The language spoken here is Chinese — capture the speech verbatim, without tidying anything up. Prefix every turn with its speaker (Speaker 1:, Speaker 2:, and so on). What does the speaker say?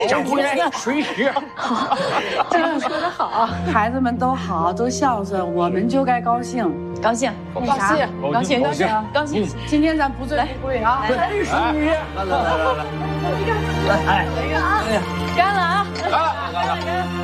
Speaker 1: 长回来随时。
Speaker 2: 这样说的好，孩子们都好，都孝顺，我们就该高兴，
Speaker 3: 高兴，
Speaker 2: 高兴，
Speaker 3: 高兴，高兴，高兴。
Speaker 2: 今天咱不醉不归啊！
Speaker 1: 来，淑女，来来来来来，
Speaker 3: 来，哎，干了啊！
Speaker 1: 干了，干了，干了。